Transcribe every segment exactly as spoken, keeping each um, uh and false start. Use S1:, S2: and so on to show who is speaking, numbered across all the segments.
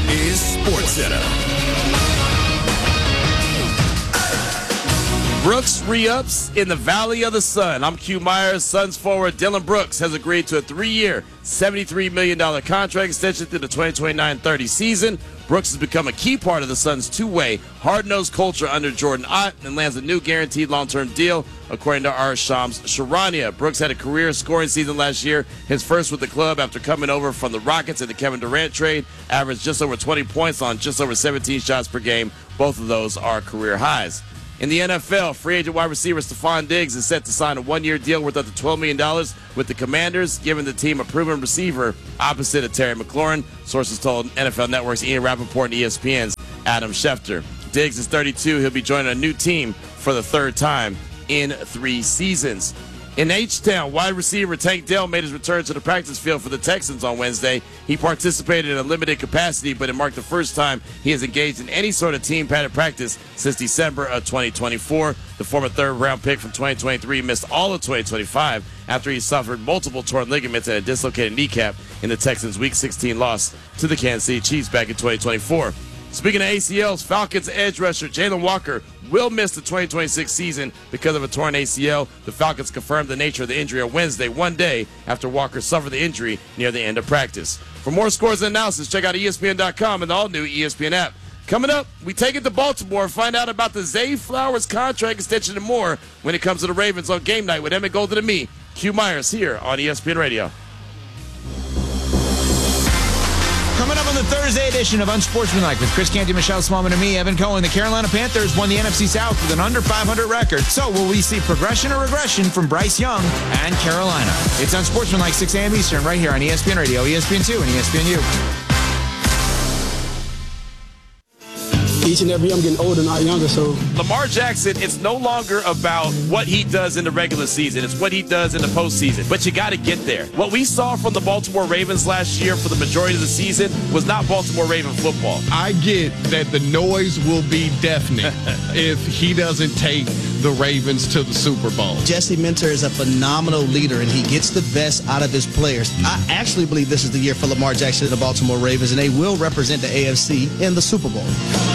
S1: is SportsCenter.
S2: Brooks re-ups in the Valley of the Sun. I'm Q Myers. Suns forward Dillon Brooks has agreed to a three-year, seventy-three million dollars contract extension through the twenty twenty-nine thirty season. Brooks has become a key part of the Suns' two-way, hard-nosed culture under Jordan Ott and lands a new guaranteed long-term deal, according to our Shams Charania. Brooks had a career scoring season last year, his first with the club after coming over from the Rockets in the Kevin Durant trade, averaged just over twenty points on just over seventeen shots per game. Both of those are career highs. In the N F L, free agent wide receiver Stephon Diggs is set to sign a one-year deal worth up to twelve million dollars with the Commanders, giving the team a proven receiver opposite of Terry McLaurin. Sources told N F L Network's Ian Rappaport and E S P N's Adam Schefter. Diggs is thirty-two. He'll be joining a new team for the third time in three seasons. In H-Town, wide receiver Tank Dell made his return to the practice field for the Texans on Wednesday. He participated in a limited capacity, but it marked the first time he has engaged in any sort of team-padded practice since December of twenty twenty-four. The former third-round pick from twenty twenty-three missed all of twenty twenty-five after he suffered multiple torn ligaments and a dislocated kneecap in the Texans' Week sixteen loss to the Kansas City Chiefs back in twenty twenty-four. Speaking of A C Ls, Falcons edge rusher Jalen Walker will miss the twenty twenty-six season because of a torn A C L. The Falcons confirmed the nature of the injury on Wednesday, one day after Walker suffered the injury near the end of practice. For more scores and analysis, check out E S P N dot com and the all-new E S P N app. Coming up, we take it to Baltimore and find out about the Zay Flowers contract extension and more when it comes to the Ravens on Game Night with Emmett Golden and me, Q Myers, here on E S P N Radio.
S3: Coming up on the Thursday edition of Unsportsmanlike with Chris Canty, Michelle Smallman, and me, Evan Cohen. The Carolina Panthers won the N F C South with an under five hundred record. So will we see progression or regression from Bryce Young and Carolina? It's Unsportsmanlike, six a.m. Eastern, right here on E S P N Radio, E S P N two, and E S P N U.
S4: Each and every year I'm getting older, not younger, so.
S2: Lamar Jackson, it's no longer about what he does in the regular season. It's what he does in the postseason. But you got to get there. What we saw from the Baltimore Ravens last year for the majority of the season was not Baltimore Raven football.
S5: I get that the noise will be deafening if he doesn't take the Ravens to the Super Bowl.
S6: Jesse Minter is a phenomenal leader, and he gets the best out of his players. I actually believe this is the year for Lamar Jackson and the Baltimore Ravens, and they will represent the A F C in the Super Bowl.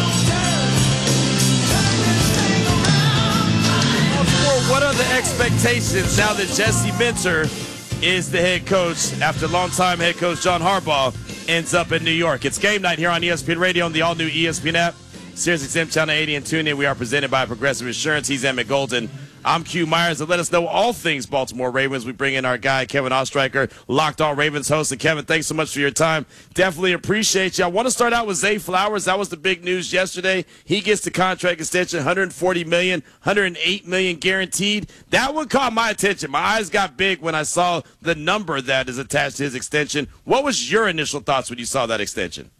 S2: What are the expectations now that Jesse Minter is the head coach after longtime head coach John Harbaugh ends up in New York? It's Game Night here on E S P N Radio on the all-new E S P N app, Sirius X M Channel eighty, and tune in. We are presented by Progressive Insurance. He's Emmett Golden. I'm Q Myers, and let us know all things Baltimore Ravens. We bring in our guy, Kevin Ostreicher, Locked On Ravens host. And Kevin, thanks so much for your time. Definitely appreciate you. I want to start out with Zay Flowers. That was the big news yesterday. He gets the contract extension, one hundred forty million dollars, one hundred eight million dollars guaranteed. That one caught my attention. My eyes got big when I saw the number that is attached to his extension. What was your initial thoughts when you saw that extension?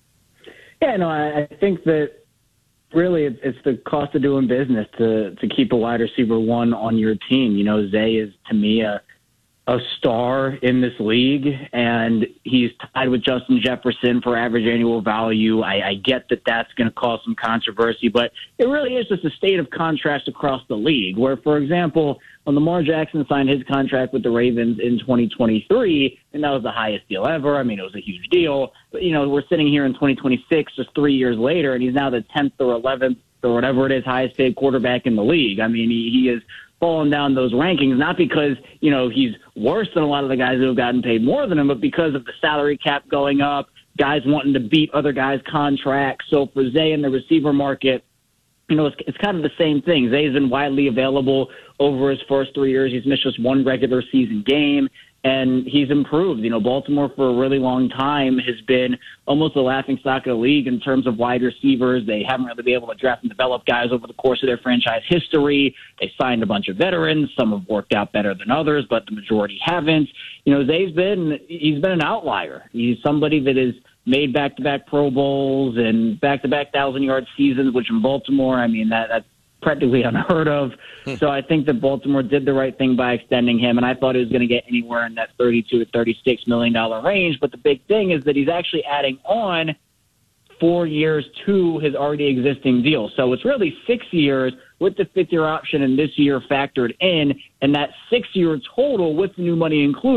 S7: Yeah, no, I, I think that really, it's, it's the cost of doing business to to keep a wide receiver one on your team. You know, Zay is, to me, a a star in this league, and he's tied with Justin Jefferson for average annual value. I, I get that that's going to cause some controversy, but it really is just a state of contrast across the league, where, for example, when Lamar Jackson signed his contract with the Ravens in twenty twenty-three, and that was the highest deal ever. I mean, it was a huge deal. But, you know, we're sitting here in twenty twenty-six, just three years later, and he's now the tenth or eleventh or whatever it is, highest paid quarterback in the league. I mean, he, he is fallen down those rankings, not because, you know, he's worse than a lot of the guys who have gotten paid more than him, but because of the salary cap going up, guys wanting to beat other guys' contracts. So for Zay in the receiver market, you know, it's, it's kind of the same thing. Zay's been widely available over his first three years. He's missed just one regular season game, and he's improved. You know, Baltimore for a really long time has been almost the laughingstock of the league in terms of wide receivers. They haven't really been able to draft and develop guys over the course of their franchise history. They signed a bunch of veterans. Some have worked out better than others, but the majority haven't. You know, Zay's been, he's been an outlier. He's somebody that is made back-to-back Pro Bowls and back-to-back thousand-yard seasons, which in Baltimore, I mean, that that's practically unheard of. So I think that Baltimore did the right thing by extending him, and I thought he was going to get anywhere in that thirty-two to thirty-six million dollars range. But the big thing is that he's actually adding on four years to his already existing deal. So it's really six years with the fifth-year option and this year factored in, and that six-year total with the new money included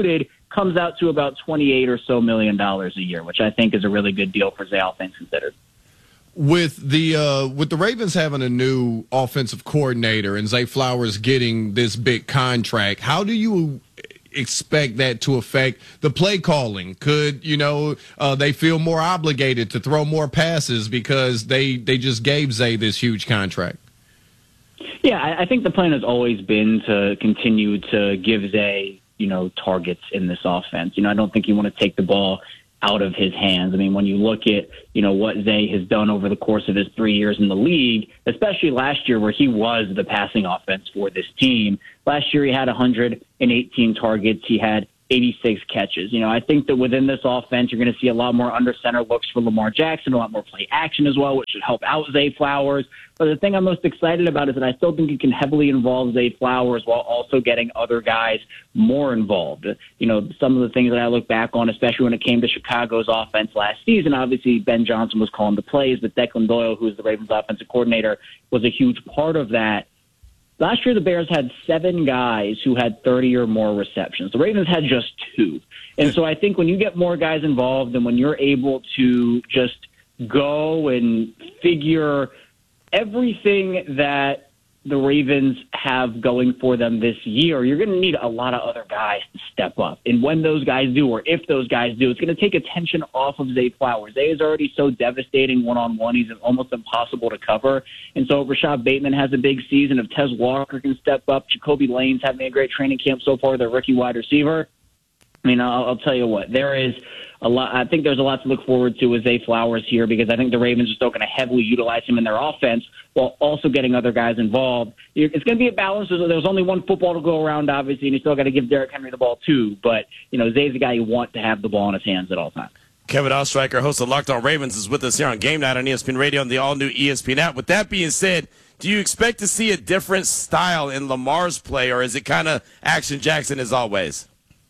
S7: comes out to about twenty-eight or so million dollars a year, which I think is a really good deal for Zay, all things considered.
S5: With the uh, with the Ravens having a new offensive coordinator and Zay Flowers getting this big contract, how do you expect that to affect the play calling? Could, you know, uh, they feel more obligated to throw more passes because they, they just gave Zay this huge contract?
S7: Yeah, I, I think the plan has always been to continue to give Zay, you know, targets in this offense. You know, I don't think you want to take the ball out of his hands. I mean, when you look at, you know, what Zay has done over the course of his three years in the league, especially last year where he was the passing offense for this team. Last year he had one hundred eighteen targets. He had eighty-six catches. You know, I think that within this offense, you're going to see a lot more under center looks for Lamar Jackson, a lot more play action as well, which should help out Zay Flowers. But the thing I'm most excited about is that I still think you can heavily involve Zay Flowers while also getting other guys more involved. You know, some of the things that I look back on, especially when it came to Chicago's offense last season, obviously Ben Johnson was calling the plays, but Declan Doyle, who's the Ravens offensive coordinator, was a huge part of that. Last year, the Bears had seven guys who had thirty or more receptions. The Ravens had just two. And so I think when you get more guys involved and when you're able to just go and figure everything that the Ravens have going for them this year, you're going to need a lot of other guys to step up. And when those guys do, or if those guys do, it's going to take attention off of Zay Flowers. Zay is already so devastating one-on-one. He's almost impossible to cover. And so if Rashad Bateman has a big season, if Tez Walker can step up, Jacoby Lane's having a great training camp so far, the rookie wide receiver, I mean, I'll, I'll tell you what, there is a lot. I think there's a lot to look forward to with Zay Flowers here because I think the Ravens are still going to heavily utilize him in their offense while also getting other guys involved. It's going to be a balance. There's only one football to go around, obviously, and you still got to give Derrick Henry the ball too. But, you know, Zay's the guy you want to have the ball in his hands at all times.
S2: Kevin Ostreicher, host of Locked On Ravens, is with us here on Game Night on E S P N Radio and the all-new E S P N app. With that being said, do you expect to see a different style in Lamar's play, or is it kind of Action Jackson as always?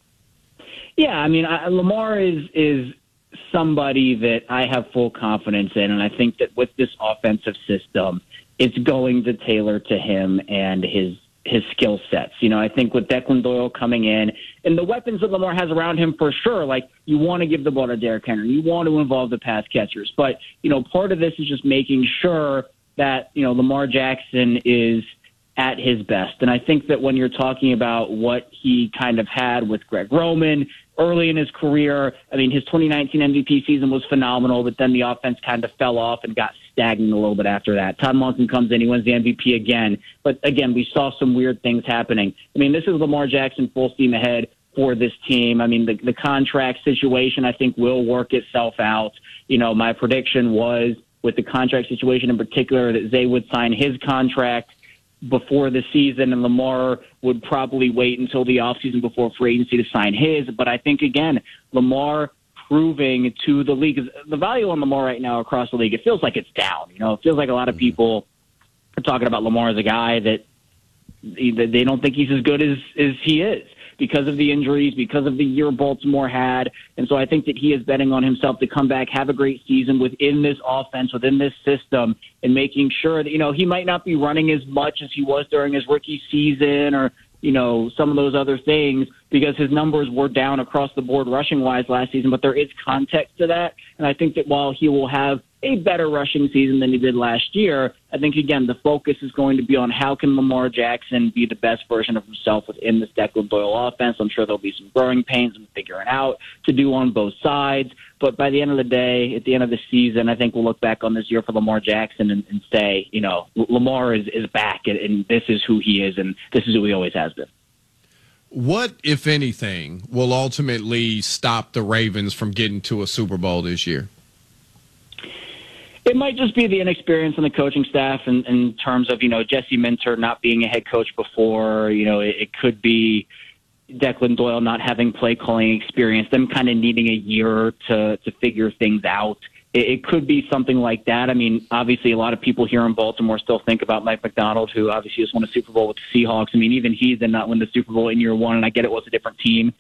S7: Yeah, I mean, I, Lamar is is somebody that I have full confidence in, and I think that with this offensive system, it's going to tailor to him and his his skill sets. You know, I think with Declan Doyle coming in and the weapons that Lamar has around him for sure, like you want to give the ball to Derrick Henry, you want to involve the pass catchers, but you know, part of this is just making sure that you know Lamar Jackson is at his best. And I think that when you're talking about what he kind of had with Greg Roman early in his career, I mean, his twenty nineteen M V P season was phenomenal, but then the offense kind of fell off and got stagnant a little bit after that. Todd Monken comes in, he wins the M V P again. But again, we saw some weird things happening. I mean, this is Lamar Jackson full steam ahead for this team. I mean, the, the contract situation, I think, will work itself out. You know, my prediction was with the contract situation in particular that Zay would sign his contract before the season, and Lamar would probably wait until the offseason before free agency to sign his. But I think, again, Lamar proving to the league, the value on Lamar right now across the league, it feels like it's down. You know, it feels like a lot of people are talking about Lamar as a guy that they don't think he's as good as, as he is because of the injuries, because of the year Baltimore had. And so I think that he is betting on himself to come back, have a great season within this offense, within this system, and making sure that, you know, he might not be running as much as he was during his rookie season or, you know, some of those other things because his numbers were down across the board rushing-wise last season, but there is context to that. And I think that while he will have a better rushing season than he did last year, I think, again, the focus is going to be on how can Lamar Jackson be the best version of himself within this Declan Doyle offense. I'm sure there'll be some growing pains and figuring out to do on both sides. But by the end of the day, at the end of the season, I think we'll look back on this year for Lamar Jackson and, and say, you know, Lamar is, is back, and, and this is who he is, and this is who he always has been.
S5: What, if anything, will ultimately stop the Ravens from getting to a Super Bowl this year?
S7: It might just be the inexperience on the coaching staff in, in terms of, you know, Jesse Minter not being a head coach before. You know, it, it could be Declan Doyle not having play calling experience, them kind of needing a year to, to figure things out. It, it could be something like that. I mean, obviously a lot of people here in Baltimore still think about Mike Macdonald, who obviously just won a Super Bowl with the Seahawks. I mean, even he did not win the Super Bowl in year one, and I get it was a different team.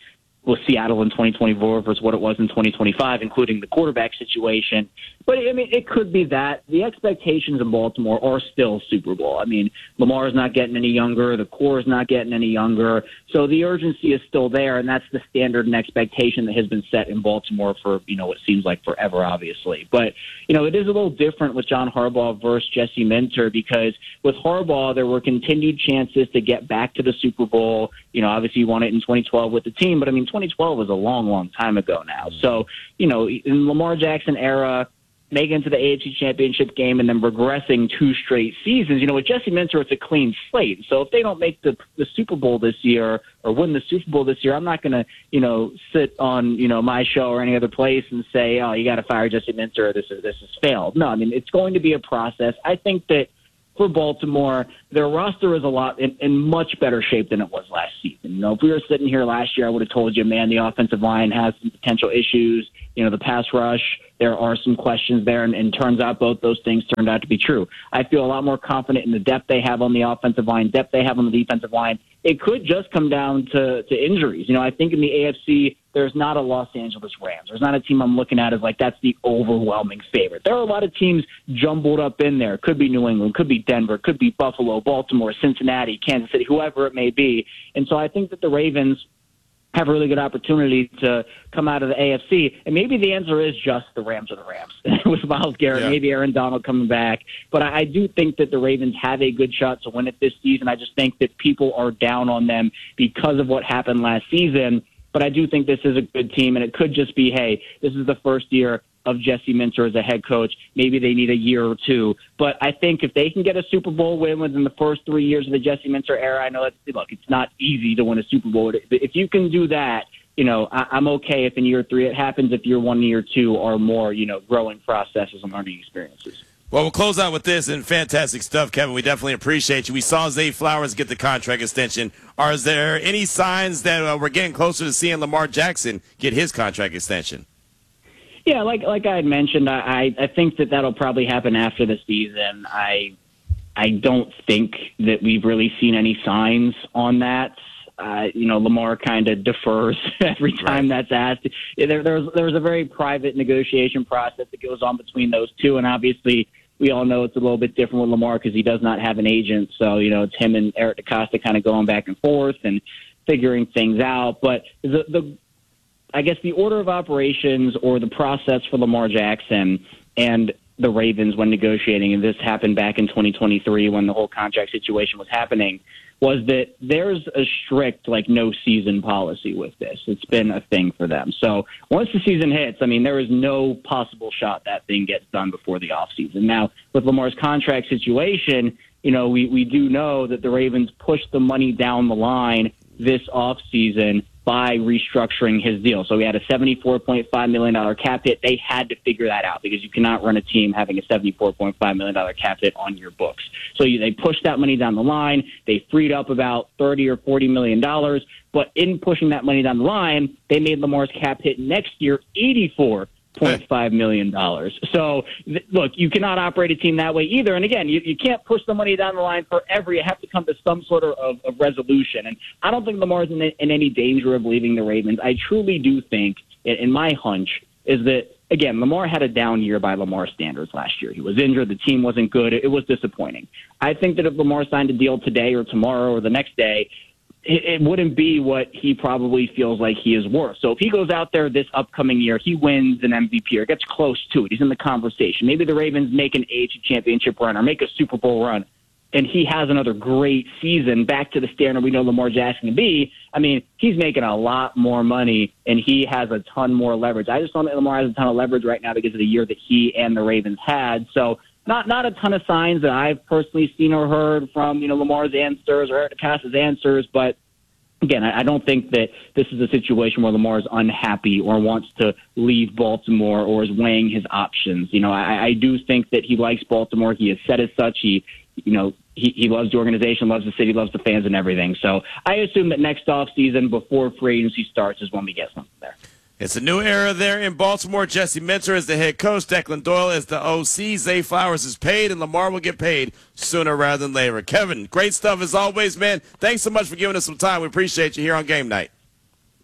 S7: with Seattle in twenty twenty-four versus what it was in twenty twenty-five, including the quarterback situation. But, I mean, it could be that. The expectations in Baltimore are still Super Bowl. I mean, Lamar's not getting any younger. The core is not getting any younger. So the urgency is still there, and that's the standard and expectation that has been set in Baltimore for, you know, what seems like forever, obviously. But, you know, it is a little different with John Harbaugh versus Jesse Minter, because with Harbaugh, there were continued chances to get back to the Super Bowl. You know, obviously you won it in twenty twelve with the team, but, I mean, twenty twelve was a long, long time ago now. So, you know, in Lamar Jackson era, making it to the A F C Championship game and then regressing two straight seasons. You know, with Jesse Minter, it's a clean slate. So if they don't make the the Super Bowl this year or win the Super Bowl this year, I'm not going to, you know, sit on, you know, my show or any other place and say, oh, you got to fire Jesse Minter. This is this has failed. No, I mean, it's going to be a process. I think that for Baltimore, their roster is a lot in, in much better shape than it was last season. You know, if we were sitting here last year, I would have told you, man, the offensive line has some potential issues. You know, the pass rush, there are some questions there, and, and turns out both those things turned out to be true. I feel a lot more confident in the depth they have on the offensive line, depth they have on the defensive line. It could just come down to, to injuries. You know, I think in the A F C, there's not a Los Angeles Rams. There's not a team I'm looking at as like that's the overwhelming favorite. There are a lot of teams jumbled up in there. Could be New England, could be Denver, could be Buffalo, Baltimore, Cincinnati, Kansas City, whoever it may be. And so I think that the Ravens have a really good opportunity to come out of the A F C. And maybe the answer is just the Rams are the Rams with Myles Garrett, yeah. Maybe Aaron Donald coming back. But I, I do think that the Ravens have a good shot to win it this season. I just think that people are down on them because of what happened last season. But I do think this is a good team, and it could just be, hey, this is the first year of Jesse Minter as a head coach. Maybe they need a year or two. But I think if they can get a Super Bowl win within the first three years of the Jesse Minter era, I know that's, look, it's not easy to win a Super Bowl. But if you can do that, you know, I, I'm okay if in year three it happens, if year one, year two are more, you know, growing processes and learning experiences.
S2: Well, we'll close out with this, and fantastic stuff, Kevin. We definitely appreciate you. We saw Zay Flowers get the contract extension. Are there any signs that uh, we're getting closer to seeing Lamar Jackson get his contract extension?
S7: Yeah, like like I had mentioned, I, I think that that'll probably happen after the season. I I don't think that we've really seen any signs on that. Uh, you know, Lamar kind of defers every time right. that's asked. There, there's there's a very private negotiation process that goes on between those two, and obviously we all know it's a little bit different with Lamar because he does not have an agent. So, you know, it's him and Eric DeCosta kind of going back and forth and figuring things out. But the the I guess the order of operations or the process for Lamar Jackson and the Ravens when negotiating, and this happened back in twenty twenty-three when the whole contract situation was happening, was that there's a strict, like, no-season policy with this. It's been a thing for them. So once the season hits, I mean, there is no possible shot that thing gets done before the offseason. Now, with Lamar's contract situation, you know, we, we do know that the Ravens pushed the money down the line this offseason by restructuring his deal. So we had a seventy-four point five million dollars cap hit. They had to figure that out because you cannot run a team having a seventy-four point five million dollars cap hit on your books. So you, they pushed that money down the line. They freed up about thirty or forty million dollars. But in pushing that money down the line, they made Lamar's cap hit next year eighty-four point five million dollars. So, th- look, you cannot operate a team that way either. And, again, you, you can't push the money down the line forever. You have to come to some sort of, of, of resolution. And I don't think Lamar's in, in any danger of leaving the Ravens. I truly do think, in my hunch, is that, again, Lamar had a down year by Lamar standards last year. He was injured. The team wasn't good. It, it was disappointing. I think that if Lamar signed a deal today or tomorrow or the next day, it wouldn't be what he probably feels like he is worth. So if he goes out there this upcoming year, he wins an M V P or gets close to it, he's in the conversation. Maybe the Ravens make an A F C championship run or make a Super Bowl run, and he has another great season back to the standard we know Lamar Jackson can be. I mean, he's making a lot more money, and he has a ton more leverage. I just don't think Lamar has a ton of leverage right now because of the year that he and the Ravens had. So Not not a ton of signs that I've personally seen or heard from, you know, Lamar's answers or Eric DeCosta's answers. But, again, I, I don't think that this is a situation where Lamar is unhappy or wants to leave Baltimore or is weighing his options. You know, I, I do think that he likes Baltimore. He has said as such. He, you know, he, he loves the organization, loves the city, loves the fans and everything. So I assume that next offseason, before free agency starts, is when we get something there.
S2: It's a new era there in Baltimore. Jesse Minter is the head coach. Declan Doyle is the O C. Zay Flowers is paid, and Lamar will get paid sooner rather than later. Kevin, great stuff as always, man. Thanks so much for giving us some time. We appreciate you here on Game Night.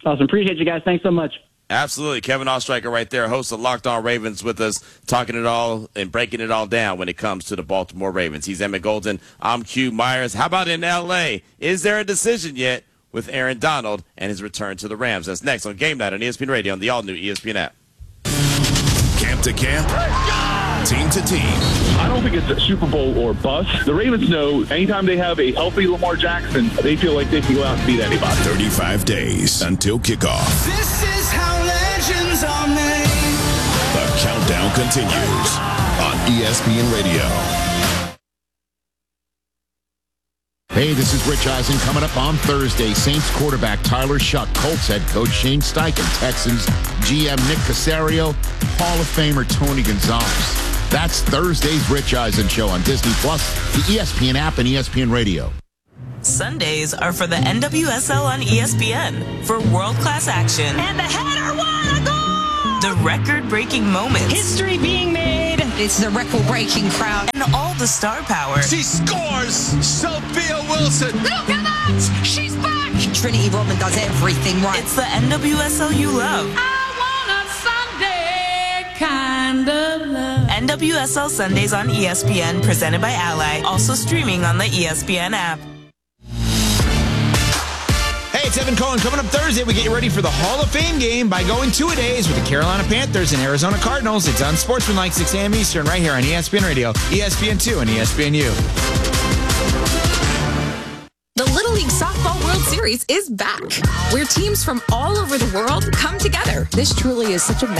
S7: Awesome. Appreciate you guys. Thanks so much.
S2: Absolutely. Kevin Oestreicher right there, host of Locked On Ravens, with us, talking it all and breaking it all down when it comes to the Baltimore Ravens. He's Emmett Golden. I'm Q Myers. How about in L A? Is there a decision yet with Aaron Donald and his return to the Rams? That's next on Game Night on E S P N Radio on the all-new E S P N app.
S1: Camp to camp, team to team.
S8: I don't think it's a Super Bowl or bust. The Ravens know anytime they have a healthy Lamar Jackson, they feel like they can go out and beat anybody.
S1: thirty-five days until kickoff.
S9: This is how legends are made.
S1: The countdown continues on E S P N Radio.
S10: Hey, this is Rich Eisen. Coming up on Thursday, Saints quarterback Tyler Shuck, Colts head coach Shane Steichen, Texans G M Nick Caserio, Hall of Famer Tony Gonzalez. That's Thursday's Rich Eisen Show on Disney Plus, the E S P N app, and E S P N Radio.
S11: Sundays are for the N W S L on E S P N for world-class action.
S12: And the header won a goal!
S11: The record-breaking moments.
S12: History being made. It's the record-breaking crowd.
S11: And all the star power.
S9: She scores! Sophia Wilson!
S12: Look at that! She's back! Trinity Rodman does everything right.
S11: It's the N W S L you love.
S12: I want a Sunday kind of love.
S11: N W S L Sundays on E S P N, presented by Ally. Also streaming on the E S P N app.
S3: Hey, it's Evan Cohen. Coming up Thursday, we get you ready for the Hall of Fame game by going two-a-days with the Carolina Panthers and Arizona Cardinals. It's on Sportsmanlike, six a.m. Eastern, right here on E S P N Radio, E S P N two, and E S P N U.
S13: The Little League Softball World Series is back, where teams from all over the world come together. This truly is such a